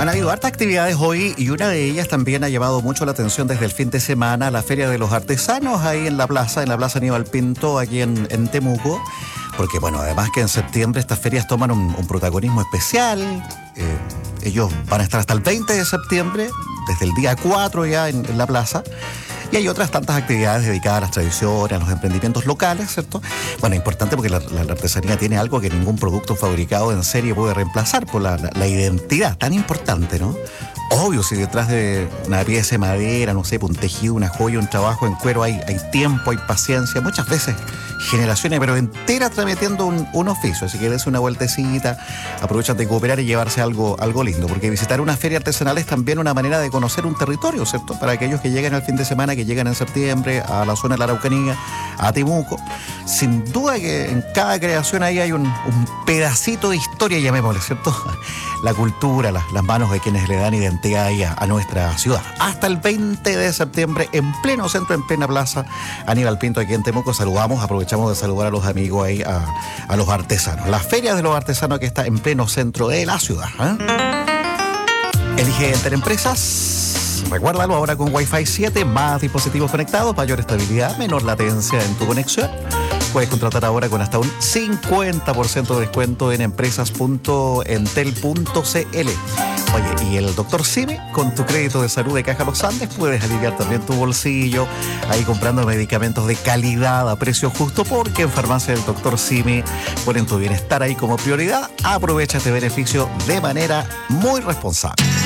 Han habido hartas actividades hoy y una de ellas también ha llamado mucho la atención desde el fin de semana, la Feria de los Artesanos ahí en la Plaza Aníbal Pinto, aquí en Temuco. Porque bueno, además que en septiembre estas ferias toman un protagonismo especial. Ellos van a estar hasta el 20 de septiembre, desde el día 4 ya en la plaza. Y hay otras tantas actividades dedicadas a las tradiciones, a los emprendimientos locales, ¿cierto? Bueno, importante porque la artesanía tiene algo que ningún producto fabricado en serie puede reemplazar, por la identidad, tan importante, ¿no? Obvio, si detrás de una pieza de madera, no sé, un tejido, una joya, un trabajo en cuero, hay tiempo, hay paciencia, muchas veces generaciones, pero enteras transmitiendo un oficio. Así que des una vueltecita, aprovechan de cooperar y llevarse algo lindo, porque visitar una feria artesanal es también una manera de conocer un territorio, ¿cierto? Para aquellos que llegan al fin de semana, que llegan en septiembre a la zona de la Araucanía, a Temuco. Sin duda que en cada creación ahí hay un pedacito de historia, llamémosle, ¿cierto? La cultura, las manos de quienes le dan identidad ahí a nuestra ciudad. Hasta el 20 de septiembre, en pleno centro, en plena plaza Aníbal Pinto, aquí en Temuco, aprovechamos de saludar a los amigos ahí, a los artesanos. La Feria de los Artesanos que está en pleno centro de la ciudad. Elige Enterempresas. Recuérdalo ahora con Wi-Fi 7, más dispositivos conectados, mayor estabilidad, menor latencia en tu conexión. Puedes contratar ahora con hasta un 50% de descuento en empresas.entel.cl. Oye, y el Dr. Simi, con tu crédito de salud de Caja Los Andes, puedes aliviar también tu bolsillo, ahí comprando medicamentos de calidad a precio justo, porque en Farmacia del Dr. Simi ponen tu bienestar ahí como prioridad. Aprovecha este beneficio de manera muy responsable.